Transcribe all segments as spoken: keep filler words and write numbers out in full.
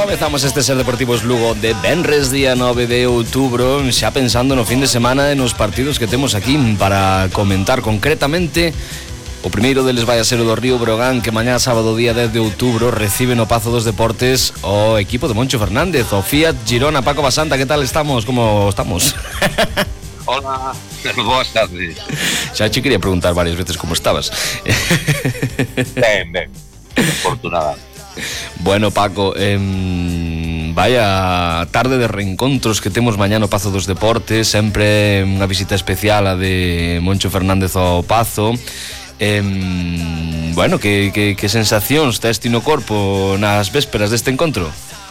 Comezamos este Ser Deportivos Lugo de venres día nove de outubro, xa pensando no fin de semana e nos partidos que temos aquí para comentar concretamente. O primeiro deles vai a ser o do Río Breogán, que mañá sábado día dez de outubro recibe no Pazo dos Deportes o equipo de Moncho Fernández, o Fiat Girona. Paco Basanta, que tal estamos? Como estamos? Hola, boas tardes. Xa te quería preguntar varias veces como estabas. Ben, ben, afortunada. Bueno, Paco, eh, vaya tarde de reencontros que temos mañá no Pazo dos Deportes. Sempre unha visita especial a de Moncho Fernández ao Pazo. eh, Bueno, que, que, que sensacións tes ti no corpo nas vésperas deste encontro?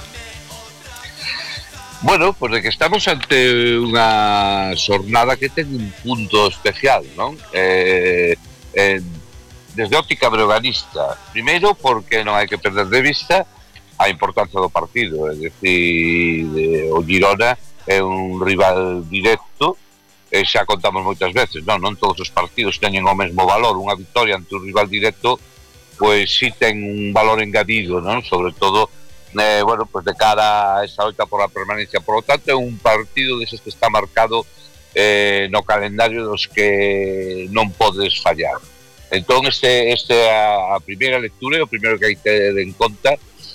Bueno, pois pues de que estamos ante unha xornada que ten un punto especial, non? Eh, eh, desde óptica breoganista, primeiro porque non hai que perder de vista a importancia do partido, é dicir, o Girona é un rival directo, e xa contamos moitas veces, non, non todos os partidos teñen o mesmo valor. Unha victoria ante un rival directo pois si ten un valor engadido, non? Sobre todo eh, bueno, pues de cara a esa loita por a permanencia. Por lo tanto, é un partido deses que está marcado eh, no calendario dos que non podes fallar. Entón, este, este a, a primeira lectura é o primeiro que hai que ter en conta,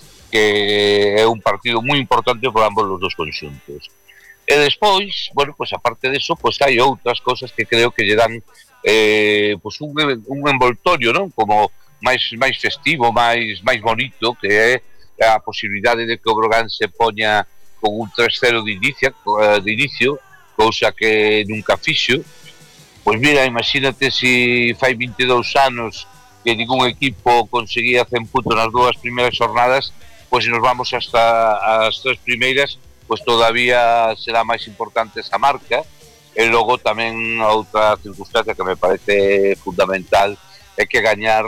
que é un partido moi importante por ambos os dos conxuntos. E despois, bueno, pues aparte deso, pues hai outras cosas que creo que lle dan eh, pues un, un envoltorio, non? Como máis máis festivo, máis máis bonito, que é a posibilidade de que o Breogán se poña con un tres cero de inicio, de inicio, cousa que nunca fixo. Pois mira, imagínate se fai vinte e dous anos que ningún equipo conseguía cen puntos nas dúas primeiras jornadas, pois se nos vamos hasta as tres primeiras, pois todavía será máis importante esa marca. E logo tamén outra circunstancia que me parece fundamental é que gañar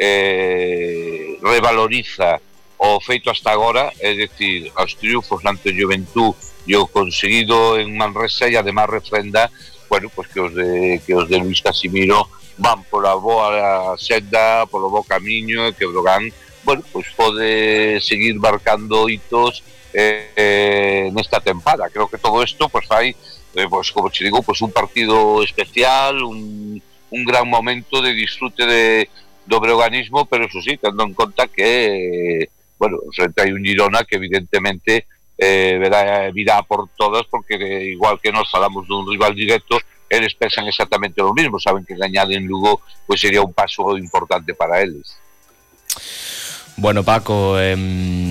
eh, revaloriza o feito hasta agora, é dicir, os triunfos ante o Juventud e o conseguido en Manresa, e además refrenda, bueno, pues que os de que os de Luis Casimiro van pola boa senda, polo bo camiño, e que Breogán, bueno, pues pode seguir marcando hitos eh, eh, nesta tempada. Creo que todo isto pues fai, eh, pues como te digo, pues un partido especial, un, un gran momento de disfrute de do breoganismo, pero eso sí, tendo en conta que eh, bueno, frente hai un Girona que evidentemente Eh, verá, virá por todas, porque eh, igual que nos falamos dun rival directo, eles pensan exactamente lo mismo, saben que gañar en Lugo pues sería un paso importante para eles. Bueno, Paco, eh,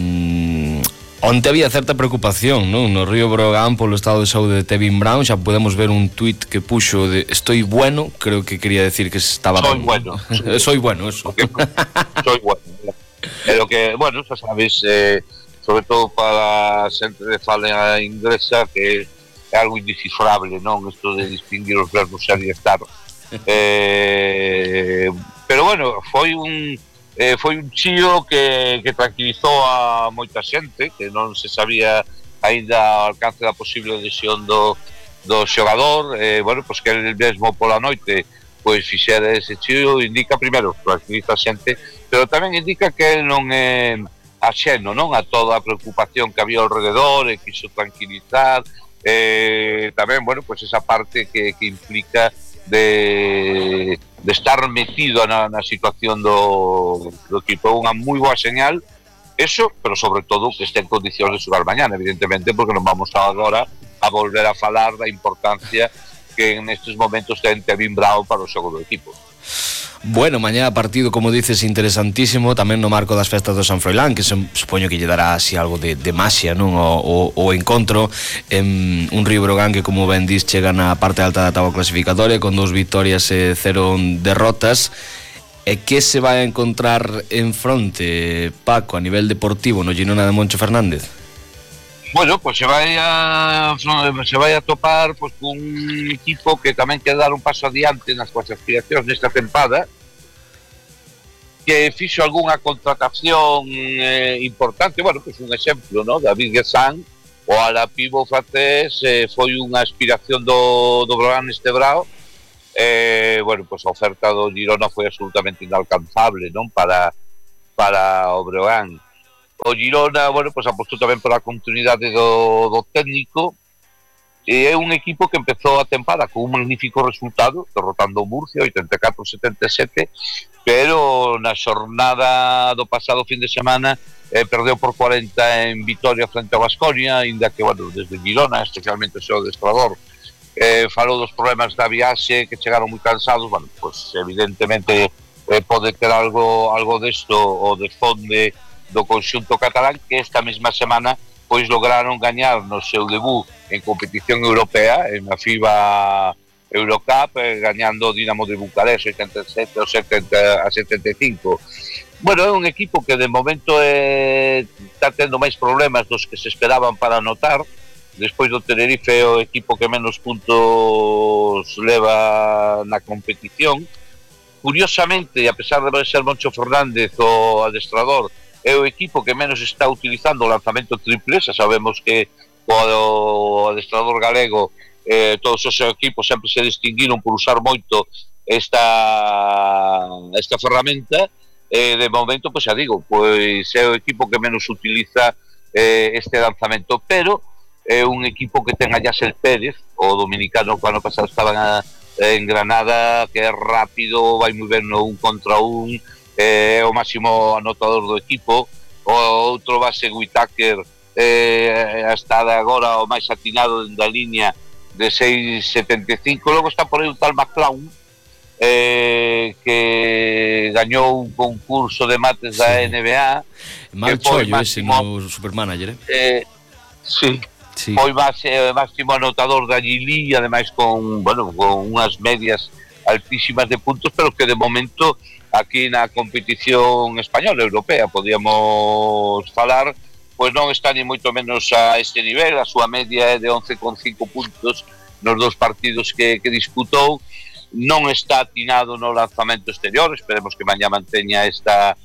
onte había certa preocupación, non? No Río Breogán polo estado de saúde de Tevin Brown. Xa podemos ver un tuit que puxo de estoy bueno, creo que quería decir que estaba soy ben. bueno soy, soy bueno, eso. Okay. Soy bueno. É lo que, bueno, xa sabes, eh, sobre todo para a xente de fala inglesa, que é algo indescifrable, non? Isto de distinguir os verbos ser e estar. Eh, pero bueno, foi un eh, foi un chío que, que tranquilizou a moita xente, que non se sabía aínda o alcance da posible lesión do, do xogador. Eh, bueno, pois que el mesmo pola noite pois fixera ese chío, indica primeiro, tranquiliza a xente, pero tamén indica que el non é axeno, non, a toda a preocupación que había alrededor, e quiso tranquilizar, eh, tamén, bueno, pues esa parte que, que implica de, de estar metido na, na situación do, do equipo. Unha moi boa señal, eso, pero sobre todo que este en condicións de xogar mañana, evidentemente, porque non vamos agora a volver a falar da importancia que en estes momentos ten Tevin Brown para o xogo do equipo. Bueno, mañá partido, como dices, interesantísimo, tamén no marco das festas do San Froilán, que se, supoño que lle dará así algo de, de maxia, non? O, o, o encontro en un Río Breogán que, como ben dis, chega na parte alta da táboa clasificatoria con dous victorias e cero derrotas. E que se vai a encontrar en fronte, Paco, a nivel deportivo no Girona de Moncho Fernández? Bueno, pues se vai a se vai a topar pues con un equipo que tamén quer dar un paso adiante nas súas aspiracións nesta tempada, que fixo algunha contratación eh, importante. Bueno, pues un exemplo, ¿no? David Guessán, o ala pivo francés, eh, foi unha aspiración do, do Breogán neste brao. Eh, bueno, pues a oferta do Girona foi absolutamente inalcanzable, non? Para, para o Breogán. o Girona, bueno, pues apostou tamén pola continuidade do, do técnico, e é un equipo que empezou a tempada con un magnífico resultado, derrotando o Murcia oitenta e catro a setenta e sete, pero na xornada do pasado fin de semana eh, perdeu por cuarenta en Vitoria frente ao Baskonia, ainda que, bueno, desde Girona, especialmente o seu adestrador, eh, falou dos problemas da viaxe, que chegaron moi cansados. Bueno, pues evidentemente eh, pode ter algo algo desto o desfonde do conxunto catalán, que esta mesma semana pois lograron gañar no seu debut en competición europea, en a FIBA Eurocup, eh, gañando o Dinamo de Bucarest oitenta e sete ou setenta a setenta e cinco. Bueno, é un equipo que de momento eh, está tendo máis problemas dos que se esperaban para anotar. Despois do Tenerife é o equipo que menos puntos leva na competición. Curiosamente, e a pesar de ser Moncho Fernández o adestrador, é o equipo que menos está utilizando o lanzamento triple. Xa sabemos que o adestrador galego, eh, todos os equipos sempre se distinguiron por usar moito esta, esta ferramenta. Eh, de momento, pois xa digo, pois é o equipo que menos utiliza eh, este lanzamento, pero é un equipo que ten a Yasser Pérez, o dominicano que ano pasado estaba na, en Granada, que é rápido, vai moi ben no un contra un, é eh, o máximo anotador do equipo. O outro base Whittaker eh, hasta agora o máis atinado da línea de seis setenta e cinco. Logo está por aí un tal McClown, Eh, que gañou un concurso de mates da sí. N B A, mal chollo ese no supermanager, eh? Eh, sí, sí. Foi base, máximo anotador da Gili, ademais con, bueno, con unhas medias altísimas de puntos, pero que de momento aquí na competición española, europea, podíamos falar, pois non está ni moito menos a este nivel. A súa media é de once coma cinco puntos nos dos partidos que, que disputou. Non está atinado no lanzamento exterior, esperemos que mañá manteña esta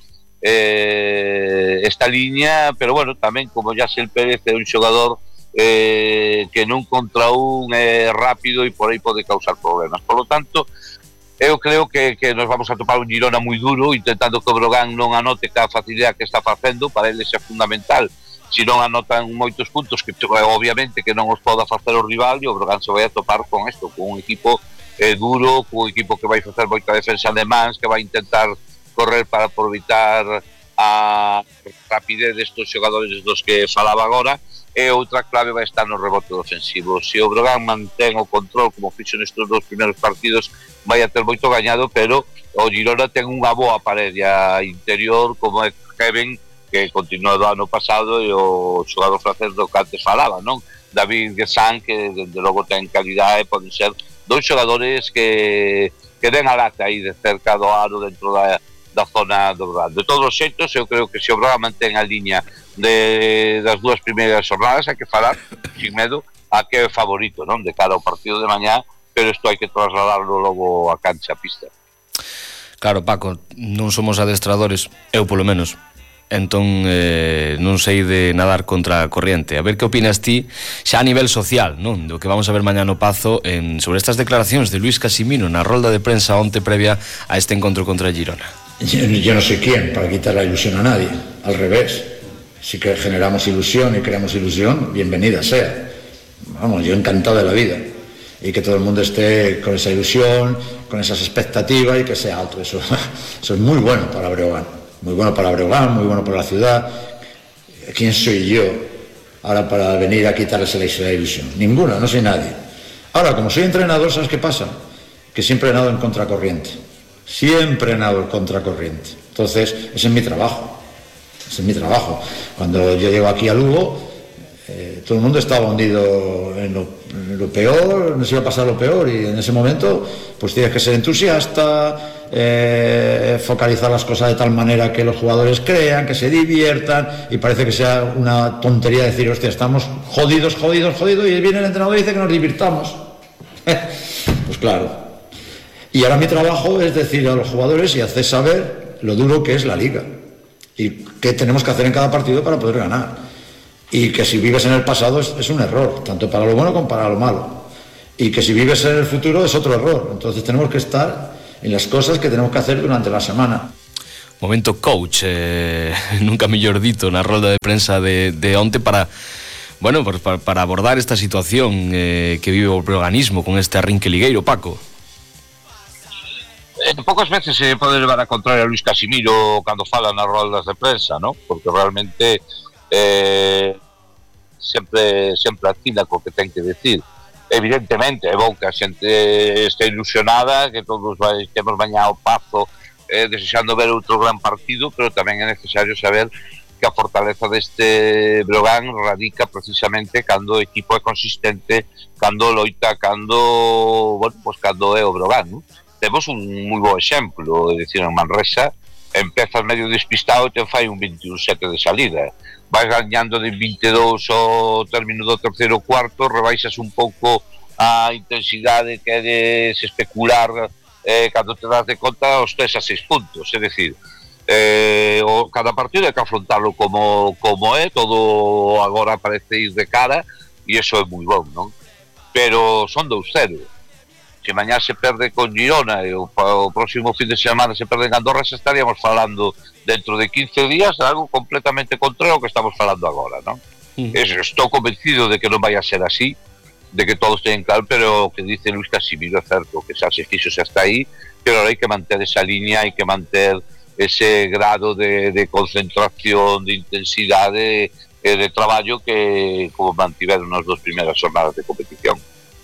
eh, esta liña, pero bueno, tamén como Yasser Pérez é un xogador eh, que nun contra un é rápido e por aí pode causar problemas. Por lo tanto, eu creo que, que nos vamos a topar un Girona moi duro, intentando que o Brogan non anote ca facilidade que está facendo. Para eles é fundamental, se non anotan moitos puntos, que obviamente que non os poda facer o rival, e o Brogan se vai a topar con isto, con un equipo é duro, un equipo que vai facer moita defensa de mans, que vai intentar correr para aproveitar a rapidez destes xogadores dos que falaba agora, e outra clave vai estar no rebote ofensivo. Se o Brogan mantén o control como fixo nestes dos primeiros partidos, vai a ter moito gañado, pero o Girona ten unha boa parede interior como é Kevin, que continúa do ano pasado, e o xogador francés do que antes falaba, non? David Guessan, que desde logo ten calidade, poden ser dos xogadores que, que den a lata aí de cerca do aro dentro da, da zona do Brogan. De todos os xeitos, eu creo que se o Brogan mantén a liña de, das dúas primeiras jornadas, hai que falar, sin medo, a que é favorito, non? De cara ao partido de mañá, pero isto hai que trasladarlo logo a cancha, a pista. Claro, Paco, non somos adestradores, eu polo menos, entón eh, non sei de nadar contra a corriente. A ver que opinas ti xa a nivel social, non? Do que vamos a ver mañá no Pazo en, sobre estas declaracións de Luis Casimiro na rolda de prensa onte previa a este encontro contra Girona. Yo, yo no sé quién para quitar la ilusión a nadie, al revés. Si que generamos ilusión y creamos ilusión, bienvenida sea. Vamos, yo encantado de la vida. Y que todo el mundo esté con esa ilusión, con esas expectativas y que sea alto. Eso, eso es muy bueno para Breogán. Muy bueno para Breogán, muy bueno para la ciudad. ¿Quién soy yo ahora para venir a quitarles la ilusión? Ninguna, no soy nadie. Ahora, como soy entrenador, ¿sabes qué pasa? Que siempre he nadado en contracorriente. Siempre he nadado en contracorriente. Entonces, ese es mi trabajo. Ese es mi trabajo. Cuando yo llego aquí a Lugo, eh, todo el mundo estaba hundido en lo, en lo peor, nos iba a pasar lo peor, y en ese momento, pues tienes que ser entusiasta, Eh, focalizar las cosas de tal manera que los jugadores crean, que se diviertan, y parece que sea una tontería decir, hostia, estamos jodidos, jodidos, jodidos, y viene el entrenador y dice que nos divirtamos. Pues claro. Y ahora mi trabajo es decir a los jugadores y hacer saber lo duro que es la liga y qué tenemos que hacer en cada partido para poder ganar, y que si vives en el pasado es, es un error, tanto para lo bueno como para lo malo, y que si vives en el futuro es otro error. Entonces tenemos que estar en las cosas que tenemos que hacer durante la semana. momento coach, eh, nunca mellor dito, na rolda de prensa de, de onte para, bueno, para, para abordar esta situación eh, que vive o organismo con este arrinque ligueiro, Paco. Eh, pocas veces se pode levar a contraria a Luis Casimiro cando fala nas roldas de prensa, ¿no? Porque realmente eh, sempre sempre atina co que ten que decir. Evidentemente é bon que a xente este ilusionada, que todos vai, temos mañá o Pazo eh, desexando ver outro gran partido, pero tamén é necesario saber que a fortaleza deste Breogán radica precisamente cando o equipo é consistente, cando loita, cando, bueno, pues cando é o Breogán, ¿no? Temos un moi bo exemplo, é dicir, en Manresa empezas medio despistado e te fai un veintiún sete de salida, vais gañando de vinte e dous ao término do terceiro cuarto, rebaixas un pouco a intensidade que queres especular eh, cando te das de conta os tres a seis puntos, é dicir, eh, o, cada partido hai que afrontarlo como, como é, todo agora parece ir de cara e iso é moi bom, non? Pero son dous cero. Se mañá se perde con Girona e o, o próximo fin de semana se perde en Andorra, se estaríamos falando dentro de quince días de algo completamente contrario ao que estamos falando agora, non? Uh-huh. Estou convencido de que non vai a ser así, de que todos teñen claro, pero o que dice Luis Casimiro é certo, que xa se fixo xa está aí, pero hai que manter esa línea, hai que manter ese grado de, de concentración, de intensidade e de traballo que como mantiveron nas dos primeiras jornadas de competición.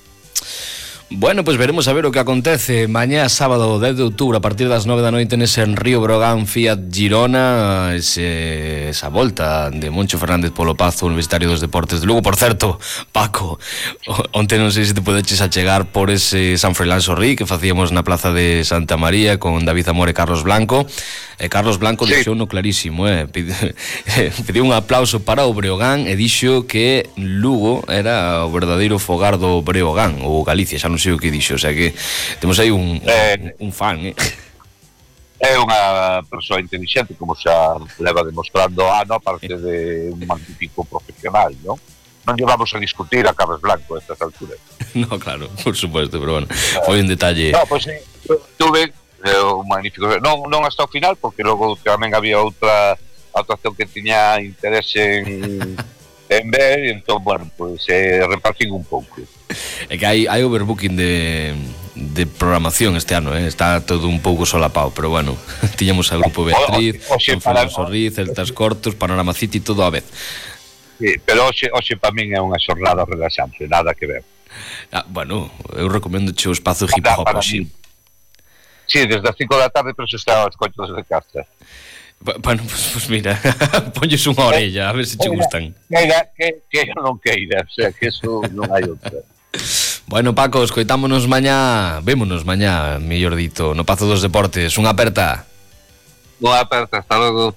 Bueno, pois pues veremos a ver o que acontece mañá sábado dez de outubro a partir das nove da noite nese en Río Breogán Fiat Girona, ese, esa volta de Moncho Fernández polo Pazo Universitario dos Deportes de Lugo. Por certo, Paco, onte non sei se te podeches achegar por ese San Froilán Sorrí que facíamos na Plaza de Santa María con David Amor e Carlos Blanco. E Carlos Blanco sí. Dixo no clarísimo, eh? Pediu un aplauso para o Breogán e dixo que Lugo era o verdadeiro fogar do Breogán ou Galicia, xa non sei o que dixo, o sea que temos aí un, eh, un, un fan, eh? É unha persoa inteligente, como xa leva demostrando ano, aparte de un magnífico profesional, non? Non llevamos a discutir a Carlos Blanco a estas alturas. No, claro, por supuesto, pero bueno, foi un detalle. No, pois pues, sí, tuve eh, un magnífico, non, non hasta o final, porque logo tamén había outra actuación que tiña interés en en ver, e entón, bueno, pois pues, eh, repartín un pouco. É que hai, hai overbooking de, de programación este ano, eh? Está todo un pouco solapado, pero bueno, tiñamos a Grupo Beatriz, San Froilán Sorrí, Celtas Cortos, Panorama City, todo a vez. Sí, pero hoxe, hoxe para min é unha xornada relaxante, nada que ver. Ah, bueno, eu recomendo che o espazo hip hop así. Sí, desde as cinco da tarde, pero se está aos coitos de casa. Bueno, pues, pues mira, ponlles unha orella, a ver se che gustan. Queira, que, que eu non queira, o sea, que eso non hai outra. Bueno, Paco, escoitámonos mañá, vémonos mañá, mellor dito, no Pazo dos Deportes. Unha aperta. Unha aperta, hasta logo.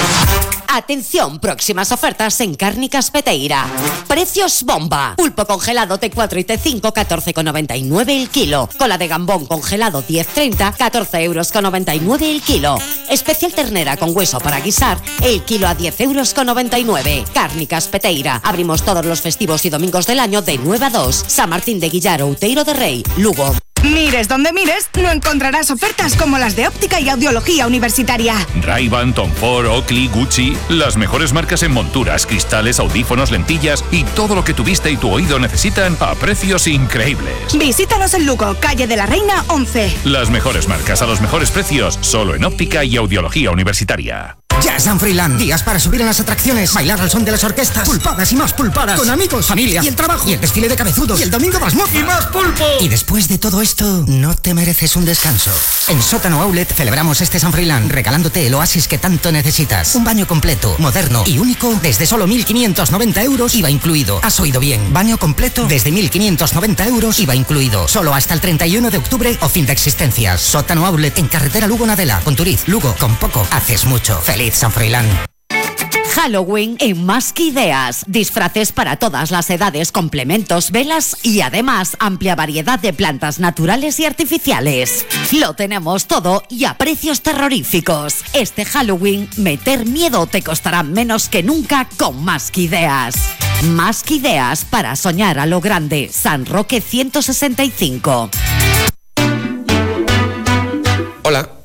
Atención, próximas ofertas en Cárnicas Peteira. Precios bomba. Pulpo congelado T cuatro y T cinco, catorce con noventa y nueve el kilo. Cola de gambón congelado diez treinta, catorce euros con noventa y nueve el kilo. Especial ternera con hueso para guisar, el kilo a diez euros con noventa y nueve. Cárnicas Peteira. Abrimos todos los festivos y domingos del año de nueve a dos. San Martín de Guillar, Outeiro de Rei, Lugo. Mires donde mires, no encontrarás ofertas como las de óptica y audiología universitaria. Ray-Ban, Tom Ford, Oakley, Gucci, las mejores marcas en monturas, cristales, audífonos, lentillas y todo lo que tu vista y tu oído necesitan a precios increíbles. Visítanos en Lugo, calle de la Reina once. Las mejores marcas a los mejores precios, solo en óptica y audiología universitaria. Ya San Froilán, días para subir en las atracciones, bailar al son de las orquestas, pulpadas y más pulpadas, con amigos, familia y el trabajo, y el desfile de cabezudos, y el domingo más moza y más pulpo. Y después de todo esto, ¿no te mereces un descanso? En Sótano Outlet celebramos este San Froilán regalándote el oasis que tanto necesitas. Un baño completo, moderno y único desde solo mil quinientos noventa euros, I V A incluido. Has oído bien, baño completo desde mil quinientos noventa euros, I V A incluido. Solo hasta el treinta y uno de octubre o fin de existencias. Sótano Outlet en carretera Lugo-Nadela, Conturiz, Lugo. Con poco haces mucho. Feliz San Froilán. Halloween en Más que Ideas. Disfraces para todas las edades, complementos, velas y además amplia variedad de plantas naturales y artificiales. Lo tenemos todo y a precios terroríficos. Este Halloween, meter miedo te costará menos que nunca con Más que Ideas. Más que Ideas para soñar a lo grande. San Roque ciento sesenta y cinco. Hola.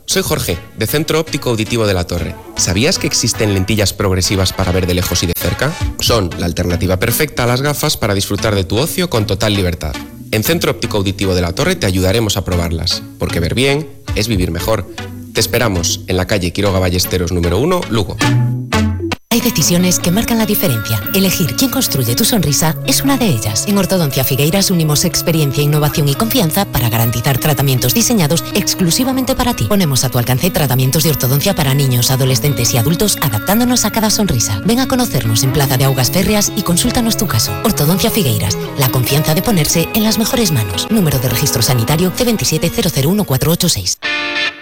soy Jorge, de Centro Óptico Auditivo de la Torre. ¿Sabías que existen lentillas progresivas para ver de lejos y de cerca? Son la alternativa perfecta a las gafas para disfrutar de tu ocio con total libertad. En Centro Óptico Auditivo de la Torre te ayudaremos a probarlas, porque ver bien es vivir mejor. Te esperamos en la calle Quiroga Ballesteros número uno, Lugo. Hay decisiones que marcan la diferencia. Elegir quién construye tu sonrisa es una de ellas. En Ortodoncia Figueiras unimos experiencia, innovación y confianza para garantizar tratamientos diseñados exclusivamente para ti. Ponemos a tu alcance tratamientos de ortodoncia para niños, adolescentes y adultos, adaptándonos a cada sonrisa. Ven a conocernos en Plaza de Augas Férreas y consúltanos tu caso. Ortodoncia Figueiras, la confianza de ponerse en las mejores manos. Número de registro sanitario C veintisiete cero cero uno cuatro ocho seis.